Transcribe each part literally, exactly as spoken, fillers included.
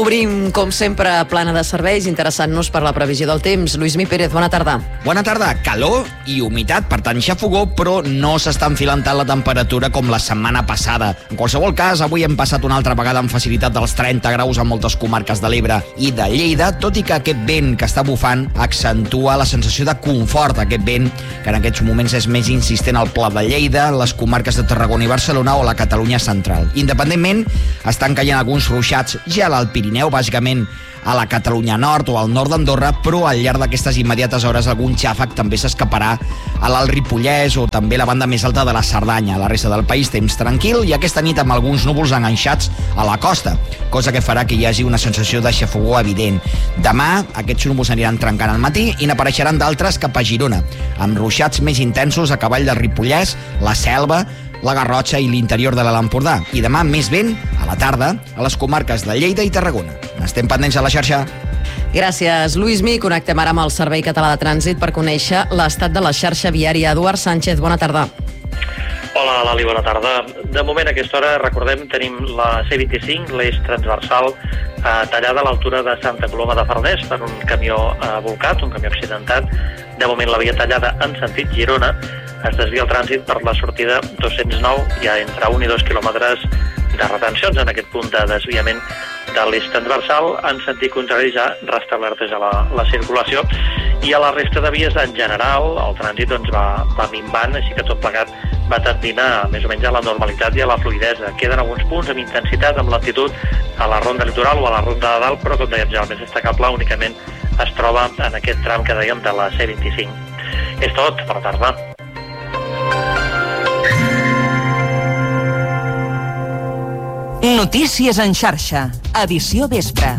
Obrim, com sempre, plana de serveis, interessant-nos per la previsió del temps. Lluís-Mi Pérez, bona tarda. Bona tarda. Calor i humitat, per tant, xafogó, però no s'està enfilant tant la temperatura com la setmana passada. En qualsevol cas, avui hem passat una altra vegada amb facilitat dels trenta graus a moltes comarques de l'Ebre i de Lleida, tot i que aquest vent que està bufant accentua la sensació de confort, aquest vent que en aquests moments és més insistent al Pla de Lleida, les comarques de Tarragona i Barcelona o la Catalunya central. Independentment, estan caient alguns ruixats ja a l'Alt Pirineu, bàsicament a la Catalunya nord o al nord d'Andorra, però al llarg d'aquestes immediates hores algun xàfec també s'escaparà a l'Alt Ripollès o també la banda més alta de la Cerdanya. A la resta del país temps tranquil i aquesta nit amb alguns núvols enganxats a la costa, cosa que farà que hi hagi una sensació de xafogó evident. Demà aquests núvols aniran trencant al matí i n'apareixeran d'altres cap a Girona, amb ruixats més intensos a cavall del Ripollès, la Selva, la Garrotxa i l'interior de l'Alt Empordà. I demà més vent a la tarda a les comarques de Lleida i Tarragona. Estem pendents a la xarxa. Gràcies, Lluís-Mi. Connectem ara amb el Servei Català de Trànsit per conèixer l'estat de la xarxa viària. Eduard Sánchez, bona tarda. Hola, Lali, bona tarda. De moment, a aquesta hora, recordem, tenim la C vint-i-cinc, l'eix transversal, eh, tallada a l'altura de Santa Coloma de Farners per un camió eh, volcat, un camió accidentat. De moment, la via tallada en sentit Girona. Es desvia el trànsit per la sortida dos-cents nou, hi ha entre un i dos quilòmetres de retencions en aquest punt de desviament de l'eix transversal. En sentit contrari ja restablerta ja la, la circulació i a la resta de vies en general el trànsit doncs, va, va minvant, així que tot plegat va tendint a més o menys a la normalitat i a la fluidesa. Queden alguns punts amb intensitat, amb lentitud a la ronda litoral o a la ronda de dalt, però com dèiem ja el més destacable únicament es troba en aquest tram que dèiem de la C vint-i-cinc. És tot, per tarda. Notícies en xarxa, edició vespre.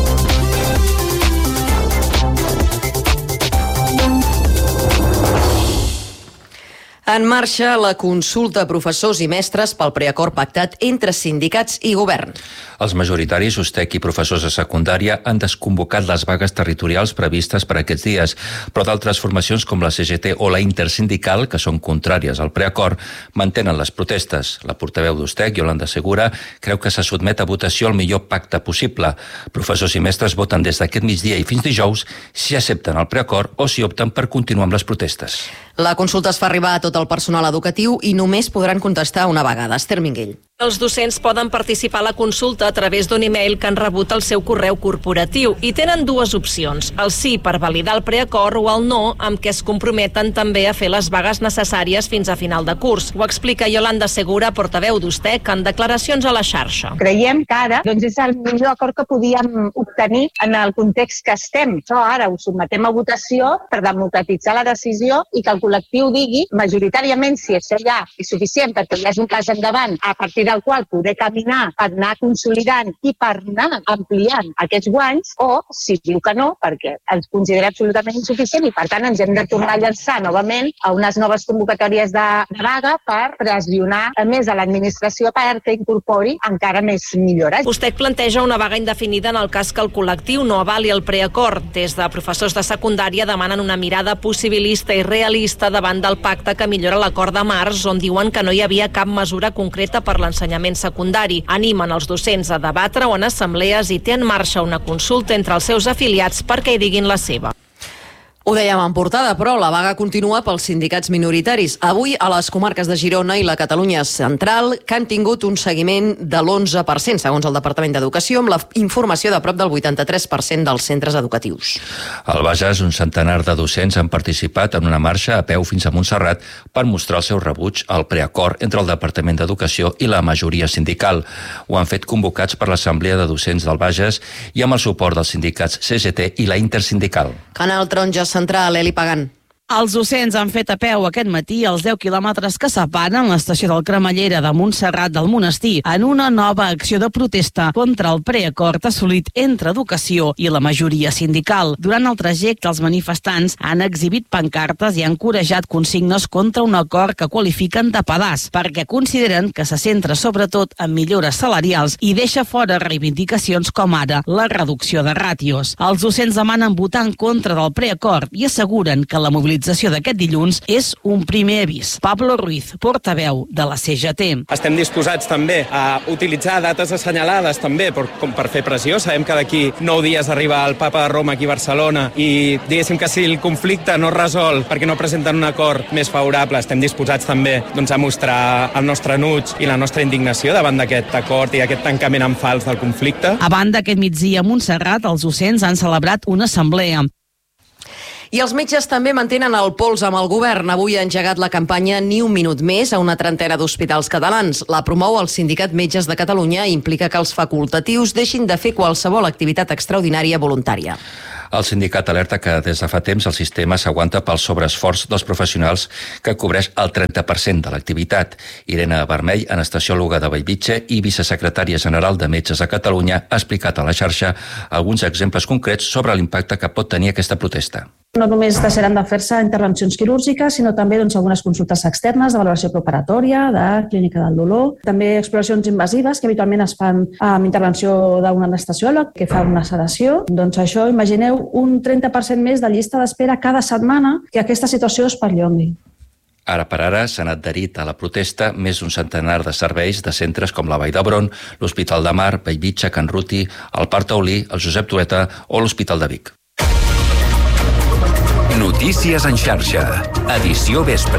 En marxa la consulta a professors i mestres pel preacord pactat entre sindicats i govern. Els majoritaris, U S T E C i professors de secundària han desconvocat les vagues territorials previstes per aquests dies, però d'altres formacions com la C G T o la Intersindical, que són contràries al preacord, mantenen les protestes. La portaveu d'U S T E C, Yolanda Segura, creu que se sotmet a votació el millor pacte possible. Professors i mestres voten des d'aquest migdia i fins dijous si accepten el preacord o si opten per continuar amb les protestes. La consulta es fa arribar a tot el personal educatiu i només podran contestar una vegada. Esther Minguell. Els docents poden participar a la consulta a través d'un e-mail que han rebut al seu correu corporatiu i tenen dues opcions, el sí per validar el preacord o el no, amb què es comprometen també a fer les vagues necessàries fins a final de curs. Ho explica Yolanda Segura, portaveu d'U S T E C, en declaracions a la xarxa. Creiem que ara doncs, és el millor acord que podíem obtenir en el context que estem. Això ara ho sotmetem a votació per democratitzar la decisió i que el col·lectiu digui majoritàriament si això ja és suficient perquè ja és un pas endavant a partir del qual poder caminar per anar consolidant i per anar ampliant aquests guanys, o si diu que no, perquè els considera absolutament insuficient i per tant ens hem de tornar a llançar novament a unes noves convocatòries de, de vaga per pressionar més a l'administració perquè incorpori encara més millores. U S T E C planteja una vaga indefinida en el cas que el col·lectiu no avali el preacord. Des de professors de secundària demanen una mirada possibilista i realista davant del pacte que millora l'acord de març, on diuen que no hi havia cap mesura concreta per l'ensenyament secundari. Animen els docents a debatre o en assemblees i té en marxa una consulta entre els seus afiliats perquè hi diguin la seva. Ho dèiem en portada, però la vaga continua pels sindicats minoritaris. Avui a les comarques de Girona i la Catalunya central, que han tingut un seguiment de l'onze per cent, segons el Departament d'Educació, amb la informació de prop del vuitanta-tres per cent dels centres educatius. Al Bages, un centenar de docents han participat en una marxa a peu fins a Montserrat per mostrar el seu rebuig al preacord entre el Departament d'Educació i la majoria sindical. Ho han fet convocats per l'Assemblea de Docents del Bages i amb el suport dels sindicats C G T i la Intersindical. Canal Taronja Central, Eli Pagant. Els docents han fet a peu aquest matí els deu quilòmetres que separen l'estació del Cremallera de Montserrat del Monestir en una nova acció de protesta contra el preacord assolit entre educació i la majoria sindical. Durant el trajecte, els manifestants han exhibit pancartes i han corejat consignes contra un acord que qualifiquen de pedaç, perquè consideren que se centra sobretot en millores salarials i deixa fora reivindicacions com ara la reducció de ràtios. Els docents demanen votar en contra del preacord i asseguren que la mobilització mobilització d'aquest dilluns és un primer avís. Pablo Ruiz, portaveu de la C G T. Estem disposats també a utilitzar dates assenyalades també per, com per fer pressió. Sabem que d'aquí nou dies arriba el papa de Roma aquí a Barcelona i diguéssim que si el conflicte no es resol perquè no presenten un acord més favorable, estem disposats també doncs, a mostrar el nostre enuig i la nostra indignació davant d'aquest acord i aquest tancament en fals del conflicte. A banda, aquest migdia a Montserrat, els docents han celebrat una assemblea. I els metges també mantenen el pols amb el govern. Avui ha engegat la campanya Ni un minut més a una trentena d'hospitals catalans. La promou el Sindicat Metges de Catalunya i implica que els facultatius deixin de fer qualsevol activitat extraordinària voluntària. El sindicat alerta que des de fa temps el sistema s'aguanta pel sobreesforç dels professionals que cobreix el trenta per cent de l'activitat. Irene Vermell, anestesiòloga de Bellvitge i vicesecretària general de Metges de Catalunya, ha explicat a la xarxa alguns exemples concrets sobre l'impacte que pot tenir aquesta protesta. No només deixaran de fer-se intervencions quirúrgiques, sinó també doncs, algunes consultes externes de valoració preparatòria, de clínica del dolor, també exploracions invasives que habitualment es fan amb intervenció d'un anestesiòleg que fa una sedació. Doncs això, imagineu un trenta per cent més de llista d'espera cada setmana que aquesta situació es perllongui. Ara per ara s'han adherit a la protesta més d'un centenar de serveis de centres com la Vall d'Hebron, l'Hospital de Mar, Bellvitge, Can Ruti, el Parc Taulí, el Josep Trueta o l'Hospital de Vic. Notícies en xarxa, edició vespre.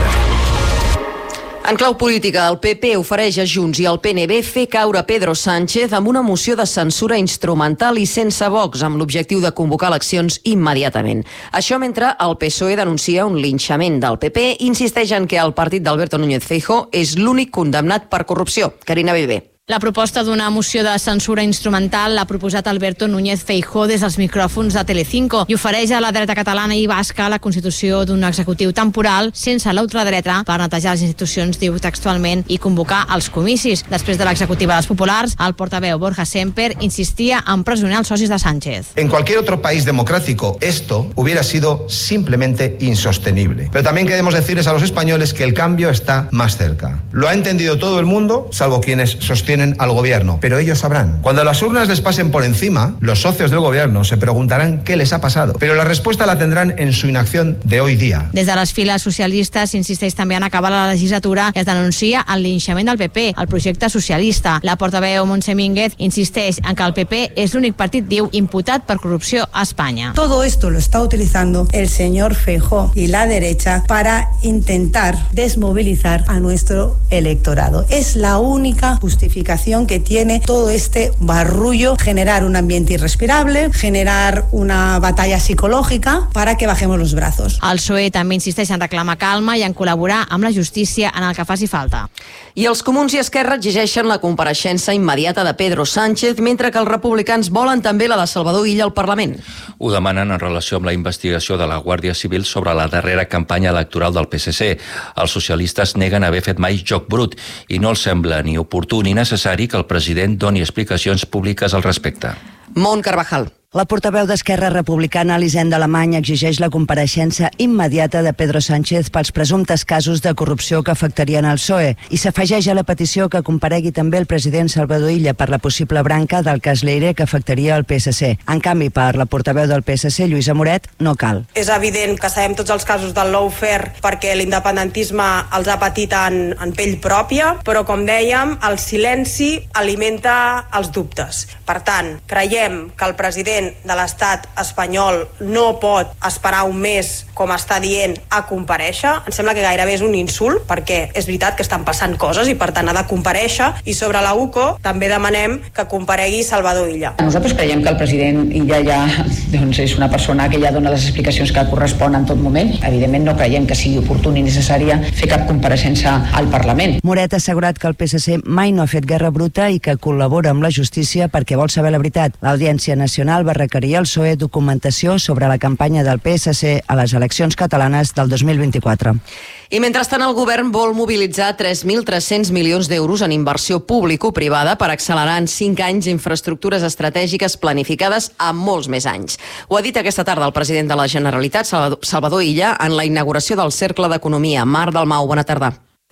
En clau política, el P P ofereix a Junts i al P N B fer caure Pedro Sánchez amb una moció de censura instrumental i sense Vox, amb l'objectiu de convocar eleccions immediatament. Això mentre el P S O E denuncia un linxament del P P i insisteix en que el partit d'Alberto Núñez Feijóo és l'únic condemnat per corrupció. Carina Bellver. La proposta d'una moció de censura instrumental l'ha proposat Alberto Núñez Feijóo des dels micròfons de Telecinco i ofereix a la dreta catalana i basca la constitució d'un executiu temporal sense l'ultradreta per netejar les institucions, diu textualment, i convocar els comicis. Després de l'executiva dels populars, el portaveu Borja Semper insistia en presonar els socis de Sánchez. En cualquier otro país democrático esto hubiera sido simplemente insostenible. Pero también queremos decirles a los españoles que el cambio está más cerca. Lo ha entendido todo el mundo, salvo quienes sostienen al gobierno, pero ellos sabrán. Cuando las urnas les pasen por encima, los socios del gobierno se preguntarán qué les ha pasado, pero la respuesta la tendrán en su inacción de hoy día. Des de les files socialistes s'insisteix també en acabar la legislatura i es denuncia el linxament del P P, el projecte socialista. La portaveu Montse Mínguez insisteix en que el P P és l'únic partit, diu, imputat per corrupció a Espanya. Todo esto lo está utilizando el señor Feijóo y la derecha para intentar desmovilizar a nuestro electorado. Es la única justificación que tiene todo este barrullo, generar un ambiente irrespirable, generar una batalla psicológica para que bajemos los brazos. El P S O E també insisteix en reclamar calma i en col·laborar amb la justícia en el que faci falta. I els comuns i Esquerra exigeixen la compareixença immediata de Pedro Sánchez, mentre que els republicans volen també la de Salvador Illa al Parlament. Ho demanen en relació amb la investigació de la Guàrdia Civil sobre la darrera campanya electoral del P S C. Els socialistes neguen haver fet mai joc brut i no els sembla ni oportú ni necessari que el president doni explicacions públiques al respecte. Mont Carvajal. La portaveu d'Esquerra Republicana, Elisenda Alemany, exigeix la compareixença immediata de Pedro Sánchez pels presumptes casos de corrupció que afectarien el P S O E i s'afegeix a la petició que comparegui també el president Salvador Illa per la possible branca del cas Leire que afectaria el P S C. En canvi, per la portaveu del P S C, Lluïsa Moret, no cal. És evident que sabem tots els casos del lawfare perquè l'independentisme els ha patit en, en pell pròpia, però com dèiem, el silenci alimenta els dubtes. Per tant, creiem que el president de l'estat espanyol no pot esperar un mes, com està dient, a comparèixer. Em sembla que gairebé és un insult, perquè és veritat que estan passant coses i per tant ha de comparèixer. I sobre la U C O també demanem que comparegui Salvador Illa. Nosaltres creiem que el president Illa ja doncs, és una persona que ja dona les explicacions que corresponen en tot moment. Evidentment no creiem que sigui oportú ni necessària fer cap compareixença al Parlament. Moret ha assegurat que el P S C mai no ha fet guerra bruta i que col·labora amb la justícia perquè vol saber la veritat. L'Audiència Nacional va requerir al P S O E documentació sobre la campanya del P S C a les eleccions catalanes del dos mil vint-i-quatre. I mentrestant el govern vol mobilitzar tres mil tres-cents milions d'euros en inversió público-privada per accelerar en cinc anys infraestructures estratègiques planificades a molts més anys. Ho ha dit aquesta tarda el president de la Generalitat, Salvador Illa, en la inauguració del Cercle d'Economia. Mar Dalmau, bona tarda.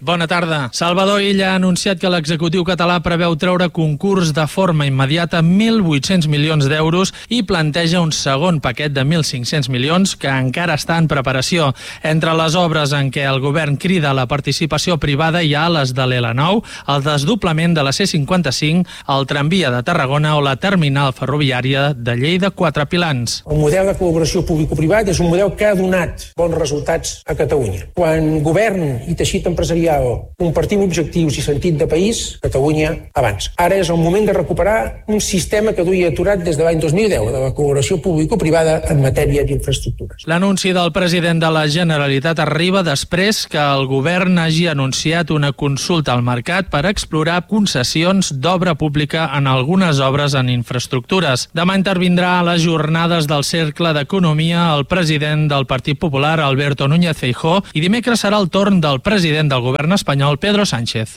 Bona tarda. Salvador Illa ha anunciat que l'executiu català preveu treure concurs de forma immediata mil vuit-cents milions d'euros i planteja un segon paquet de mil cinc-cents milions que encara està en preparació. Entre les obres en què el govern crida la participació privada hi ha les de l'L nou, el desdoblament de la C cinquanta-cinc, el tramvia de Tarragona o la terminal ferroviària de Lleida-Quatre Pilans. El model de col·laboració público-privat és un model que ha donat bons resultats a Catalunya. Quan govern i teixit empresarial compartim objectius i sentit de país, Catalunya avança. Ara és el moment de recuperar un sistema que duia aturat des de l'any dos mil deu, de la col·laboració público-privada en matèria d'infraestructures. L'anunci del president de la Generalitat arriba després que el govern hagi anunciat una consulta al mercat per explorar concessions d'obra pública en algunes obres en infraestructures. Demà intervindrà a les jornades del Cercle d'Economia el president del Partit Popular, Alberto Núñez Feijóo, i dimecres serà el torn del president del govern espanyol, Pedro Sánchez.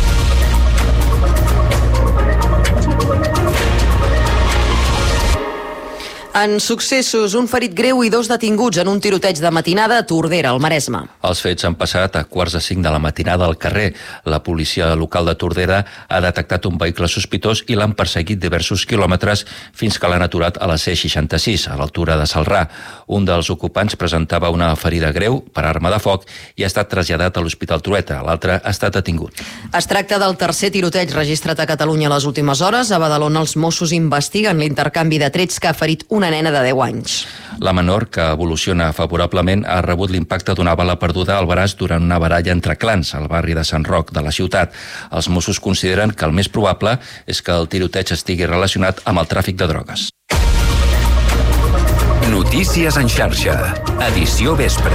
En successos, un ferit greu i dos detinguts en un tiroteig de matinada a Tordera, al Maresme. Els fets han passat a quarts de cinc de la matinada al carrer. La policia local de Tordera ha detectat un vehicle sospitós i l'han perseguit diversos quilòmetres fins que l'han aturat a la C seixanta-sis, a l'altura de Salrà. Un dels ocupants presentava una ferida greu per arma de foc i ha estat traslladat a l'Hospital Trueta. L'altre ha estat detingut. Es tracta del tercer tiroteig registrat a Catalunya les últimes hores. A Badalona els Mossos investiguen l'intercanvi de trets que ha ferit una nena de deu anys. La menor, que evoluciona favorablement, ha rebut l'impacte d'una bala perduda al braç durant una baralla entre clans al barri de Sant Roc de la ciutat. Els Mossos consideren que el més probable és que el tiroteig estigui relacionat amb el tràfic de drogues. Notícies en xarxa. Edició vespre.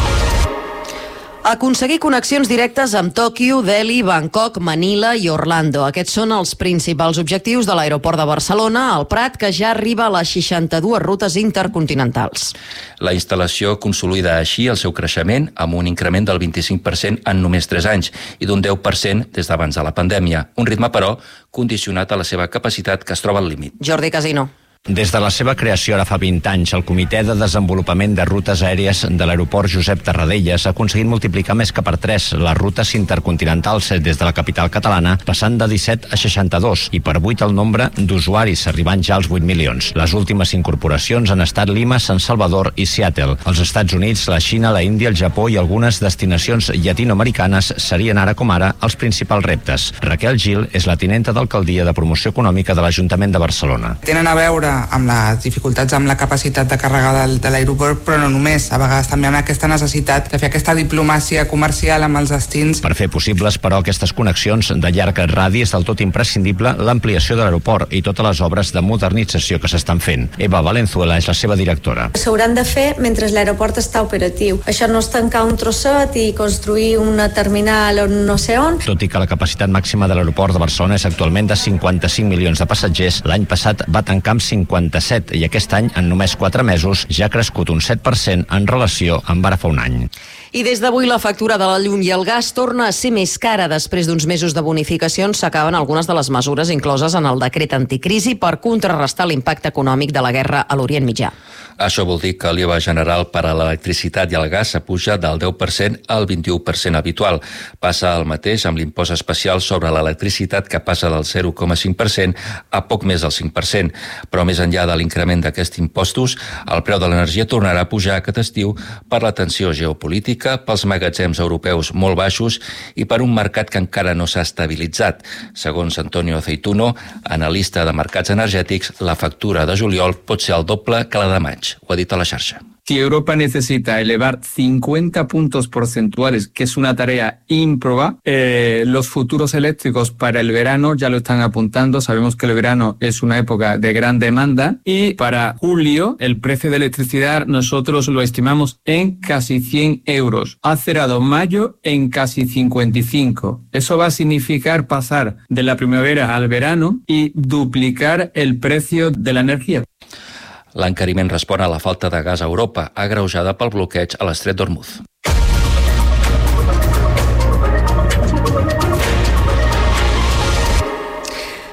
Aconseguir connexions directes amb Tòquio, Delhi, Bangkok, Manila i Orlando. Aquests són els principals objectius de l'aeroport de Barcelona, el Prat, que ja arriba a les seixanta-dues rutes intercontinentals. La instal·lació consolida així el seu creixement amb un increment del vint-i-cinc per cent en només tres anys i d'un deu per cent des d'abans de la pandèmia. Un ritme, però, condicionat a la seva capacitat, que es troba al límit. Jordi Casino. Des de la seva creació ara fa vint anys, el Comitè de Desenvolupament de Rutes Aèries de l'aeroport Josep Tarradellas ha aconseguit multiplicar més que per tres les rutes intercontinentals des de la capital catalana, passant de disset a seixanta-dos i per vuit el nombre d'usuaris, arribant ja als vuit milions. Les últimes incorporacions han estat Lima, San Salvador i Seattle. Els Estats Units, la Xina, la Índia, el Japó i algunes destinacions llatinoamericanes serien ara com ara els principals reptes. Raquel Gil és la tinenta d'alcaldia de promoció econòmica de l'Ajuntament de Barcelona. Tenen a veure amb les dificultats amb la capacitat de càrrega de l'aeroport, però no només, a vegades també amb aquesta necessitat de fer aquesta diplomàcia comercial amb els destins. Per fer possibles, però, aquestes connexions de llarg radi és del tot imprescindible l'ampliació de l'aeroport i totes les obres de modernització que s'estan fent. Eva Valenzuela és la seva directora. S'hauran de fer mentre l'aeroport està operatiu. Això no és tancar un trosset i construir una terminal on no sé on. Tot i que la capacitat màxima de l'aeroport de Barcelona és actualment de cinquanta-cinc milions de passatgers, l'any passat va tancar amb cinquanta-set i aquest any, en només quatre mesos, ja ha crescut un set per cent en relació amb ara fa un any. I des d'avui la factura de la llum i el gas torna a ser més cara. Després d'uns mesos de bonificacions s'acaben algunes de les mesures incloses en el decret anticrisi per contrarrestar l'impacte econòmic de la guerra a l'Orient Mitjà. Això vol dir que l'I V A general per a l'electricitat i el gas s'apuja del deu per cent al vint-i-u per cent habitual. Passa el mateix amb l'impost especial sobre l'electricitat, que passa del zero coma cinc per cent a poc més del cinc per cent. Però més enllà de l'increment d'aquests impostos, el preu de l'energia tornarà a pujar aquest estiu per la tensió geopolítica, pels magatzems europeus molt baixos i per un mercat que encara no s'ha estabilitzat. Segons Antonio Ceituno, analista de mercats energètics, la factura de juliol pot ser el doble que la de maig. Ho ha dit a la xarxa. Si Europa necesita elevar cincuenta puntos porcentuales, que es una tarea ímproba, eh, los futuros eléctricos para el verano ya lo están apuntando. Sabemos que el verano es una época de gran demanda y para julio el precio de electricidad nosotros lo estimamos en casi cien euros. Ha cerrado mayo en casi cincuenta y cinco. Eso va a significar pasar de la primavera al verano y duplicar el precio de la energía. L'encariment respon a la falta de gas a Europa, agreujada pel bloqueig a l'estret d'Hormuz.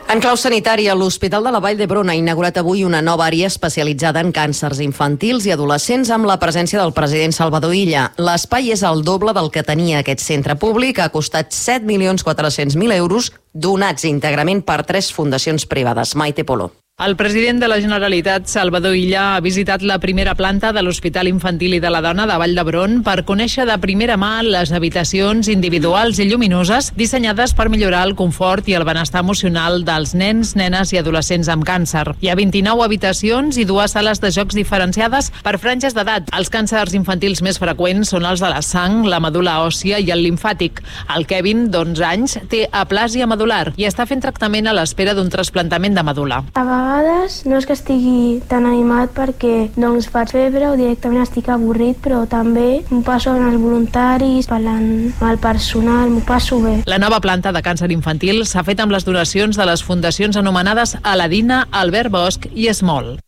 En clau sanitària, l'Hospital de la Vall d'Hebron ha inaugurat avui una nova àrea especialitzada en càncers infantils i adolescents amb la presència del president Salvador Illa. L'espai és el doble del que tenia aquest centre públic, ha costat set milions quatre-cents mil euros, donats íntegrament per tres fundacions privades. Maite Polo. El president de la Generalitat, Salvador Illa, ha visitat la primera planta de l'Hospital Infantil i de la Dona de Vall d'Hebron per conèixer de primera mà les habitacions individuals i lluminoses dissenyades per millorar el confort i el benestar emocional dels nens, nenes i adolescents amb càncer. Hi ha vint-i-nou habitacions i dues sales de jocs diferenciades per franges d'edat. Els càncers infantils més freqüents són els de la sang, la medul·la òssia i el limfàtic. El Kevin, d'onze anys, té aplàsia medular i està fent tractament a l'espera d'un trasplantament de medul·la. A vegades no és que estigui tan animat perquè doncs faig febre o directament estic avorrit, però també m'ho passo amb els voluntaris, parlant amb el personal, m'ho passo bé. La nova planta de càncer infantil s'ha fet amb les donacions de les fundacions anomenades Aladina, Albert Bosch i Esmol.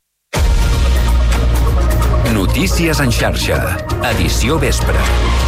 Notícies en xarxa, edició vespre.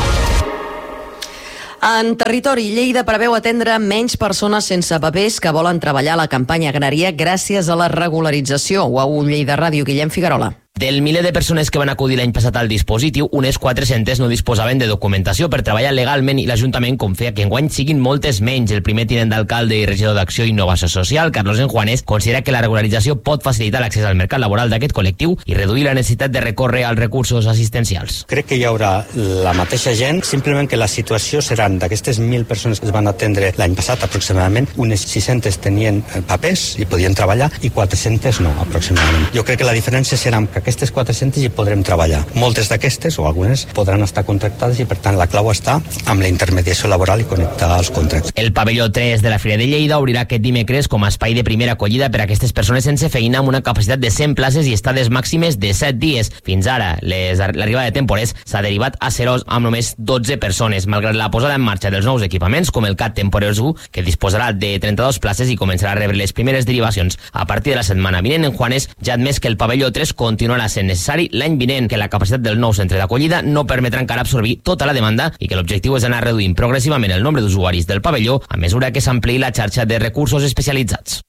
En territori, Lleida preveu atendre menys persones sense papers que volen treballar a la campanya agrària gràcies a la regularització. Ho ha un Lleida Ràdio, Guillem Figuerola. Del miler de persones que van acudir l'any passat al dispositiu, unes quatre-centes no disposaven de documentació per treballar legalment i l'Ajuntament confia que enguany siguin moltes menys. El primer tinent d'alcalde i regidor d'Acció i Innovació Social, Carlos Enjuanes, considera que la regularització pot facilitar l'accés al mercat laboral d'aquest col·lectiu i reduir la necessitat de recórrer als recursos assistencials. Crec que hi haurà la mateixa gent, simplement que la situació seran d'aquestes mil persones que es van atendre l'any passat aproximadament, unes sis-centes tenien papers i podien treballar i quatre-centes no, aproximadament. Jo crec que la diferència serà que aquestes quatre-centes hi podrem treballar. Moltes d'aquestes, o algunes, podran estar contractades i, per tant, la clau està amb la intermediació laboral i connectar els contractes. El pavelló tres de la Fira de Lleida obrirà aquest dimecres com a espai de primera acollida per a aquestes persones sense feina amb una capacitat de cent places i estades màximes de set dies. Fins ara, l'arribada de temporers s'ha derivat a Serós amb només dotze persones, malgrat la posada en marxa dels nous equipaments, com el C A T Temporers u, que disposarà de trenta-dues places i començarà a rebre les primeres derivacions. A partir de la setmana vinent, en Juanes ja ha admès que el pavelló tres continuarà sent necessari l'any vinent, que la capacitat del nou centre d'acollida no permetrà encara absorbir tota la demanda i que l'objectiu és anar reduint progressivament el nombre d'usuaris del pavelló a mesura que s'ampliï la xarxa de recursos especialitzats.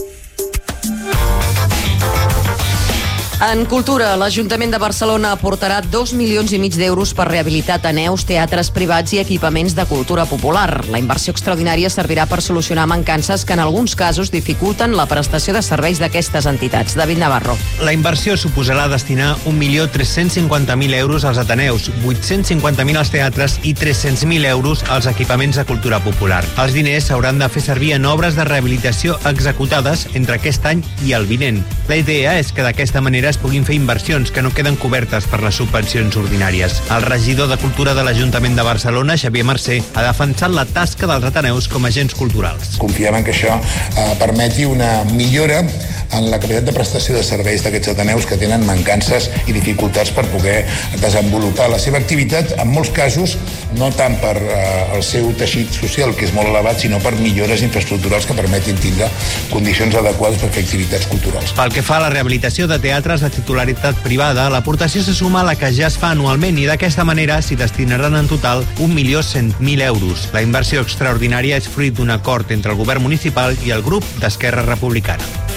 En cultura, l'Ajuntament de Barcelona aportarà dos milions i mig d'euros per rehabilitar ateneus, teatres privats i equipaments de cultura popular. La inversió extraordinària servirà per solucionar mancances que en alguns casos dificulten la prestació de serveis d'aquestes entitats. David Navarro. La inversió suposarà destinar un milió tres-cents cinquanta mil euros als ateneus, vuit-cents cinquanta mil als teatres i tres-cents mil euros als equipaments de cultura popular. Els diners s'hauran de fer servir en obres de rehabilitació executades entre aquest any i el vinent. La idea és que d'aquesta manera es puguin fer inversions que no queden cobertes per les subvencions ordinàries. El regidor de Cultura de l'Ajuntament de Barcelona, Xavier Mercè, ha defensat la tasca dels ateneus com a agents culturals. Confiem en que això eh, permeti una millora en la capacitat de prestació de serveis d'aquests ateneus que tenen mancances i dificultats per poder desenvolupar la seva activitat, en molts casos no tant per eh, el seu teixit social, que és molt elevat, sinó per millores infraestructurals que permetin tindre condicions adequades per fer activitats culturals. Pel que fa a la rehabilitació de teatres de titularitat privada, l'aportació se suma a la que ja es fa anualment i d'aquesta manera s'hi destinaran en total un milió cent mil euros. La inversió extraordinària és fruit d'un acord entre el govern municipal i el grup d'Esquerra Republicana.